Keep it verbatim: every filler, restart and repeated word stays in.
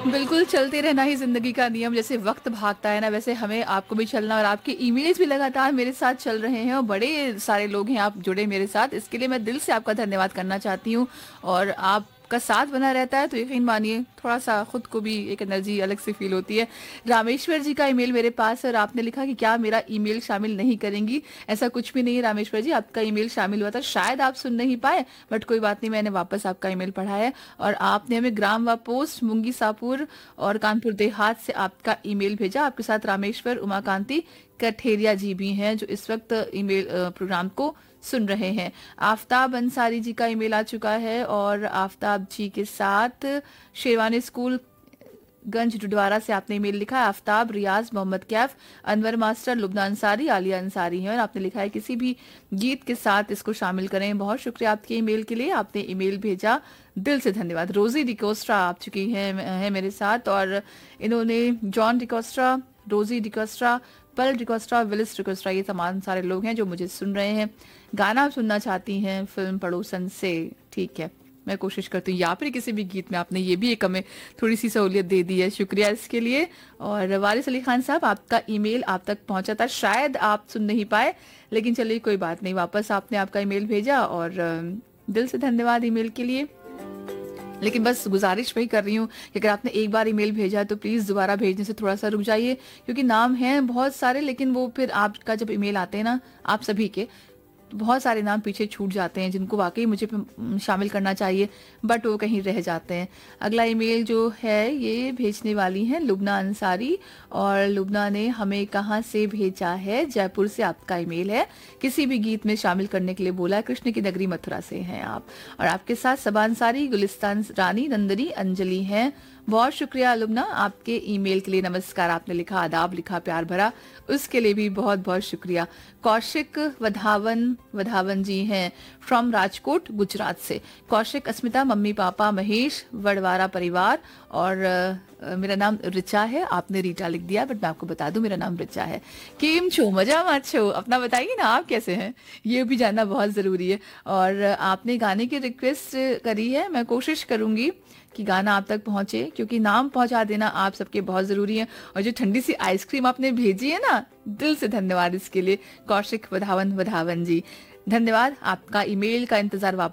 बिल्कुल, चलते रहना ही ज़िंदगी का नियम। जैसे वक़्त भागता है ना, वैसे हमें आपको भी चलना, और आपके ईमेल्स भी लगातार मेरे साथ चल रहे हैं और बड़े सारे लोग हैं आप जुड़े मेरे साथ। इसके लिए मैं दिल से आपका धन्यवाद करना चाहती हूँ। और आपका साथ बना रहता है तो यकीन मानिए थोड़ा-सा खुद को भी एक एनर्जी अलग से फ़ील होती है। रामेश्वर जी का ईमेल मेरे पास है और आपने लिखा कि क्या मेरा ईमेल शामिल नहीं करेंगी? ऐसा कुछ भी नहीं है रामेश्वर जी, आपका ईमेल शामिल हुआ था, शायद आप सुन नहीं पाए, बट कोई बात नहीं, मैंने वापस आपका ईमेल पढ़ा है। और आपने हमें ग्राम व पोस्ट मुंगी सापुर और कानपुर देहात से आपका ईमेल भेजा। आपके साथ रामेश्वर उमाकांति कठेरिया जी भी हैं जो इस वक्त ईमेल अ, प्रोग्राम को सुन रहे हैं। आफ्ताब अंसारी जी का ईमेल आ चुका है और आफ्ताब जी के साथ शेरवानी स्कूल गंज डुडवारा से आपने ईमेल लिखा है। आफ्ताब, रियाज, मोहम्मद कैफ, अनवर मास्टर, लुबना अंसारी, आलिया अंसारी हैं और आपने लिखा है किसी भी गीत के साथ इसको शामिल करें। बहुत शुक्रिया आपके ईमेल के लिए, आपने ईमेल भेजा, दिल से धन्यवाद। रोजी डिकोस्ट्रा आप चुकी हैं है मेरे साथ और इन्होंने जॉन डिकोस्ट्रा, रोजी डिकोस्ट्रा, पल डिकोस्ट्रा, विलिस डिकोस्ट्रा, ये तमाम सारे लोग हैं जो मुझे सुन रहे हैं। गाना आप सुनना चाहती हैं फिल्म पड़ोसन से, ठीक है, मैं कोशिश करती हूँ, या फिर किसी भी गीत में आपने ये भी एक हमें थोड़ी सी सहूलियत दे दी है, शुक्रिया इसके लिए। और वारिस अली खान साहब, आपका ईमेल आप तक पहुंचा था, शायद आप सुन नहीं पाए, लेकिन चलिए कोई बात नहीं, वापस आपने आपका ईमेल भेजा और अ, दिल से धन्यवाद ईमेल के लिए। लेकिन बस गुजारिश वही कर रही हूँ कि अगर आपने एक बार ईमेल भेजा तो प्लीज़ दोबारा भेजने से थोड़ा सा रुक जाइए, क्योंकि नाम हैं बहुत सारे, लेकिन वो फिर आपका जब ईमेल आते हैं ना आप सभी के, तो बहुत सारे नाम पीछे छूट जाते हैं जिनको वाकई मुझे प- शामिल करना चाहिए, बट वो कहीं रह जाते हैं। अगला ईमेल जो है ये भेजने वाली हैं लुबना अंसारी और लुबना ने हमें कहाँ से भेजा है? जयपुर से आपका ईमेल है, किसी भी गीत में शामिल करने के लिए बोला है। कृष्ण की नगरी मथुरा से हैं आप और आपके साथ सबा अंसारी, गुलिस्तान रानी, नंदनी, अंजलि हैं। बहुत शुक्रिया लुबना आपके ईमेल के लिए। नमस्कार आपने लिखा, आदाब लिखा, प्यार भरा, उसके लिए भी बहुत बहुत शुक्रिया। कौशिक वधावन वधावन जी हैं फ्रॉम राजकोट गुजरात से। कौशिक, अस्मिता, मम्मी पापा, महेश, वडवारा परिवार और अ, मेरा नाम रिचा है, आपने रीटा लिख दिया, बट मैं आपको बता दूं मेरा नाम रिचा है। केम छो, मजा मत छो, अपना बताइए ना आप कैसे हैं, ये भी जानना बहुत जरूरी है। और आपने गाने की रिक्वेस्ट करी है, मैं कोशिश करूंगी कि गाना आप तक पहुंचे, क्योंकि नाम पहुंचा देना आप सबके बहुत जरूरी है। और जो ठंडी सी आइसक्रीम आपने भेजी है ना, दिल से धन्यवाद इसके लिए। कौशिक वधावन वधावन जी, धन्यवाद। आपका ईमेल का इंतजार वापस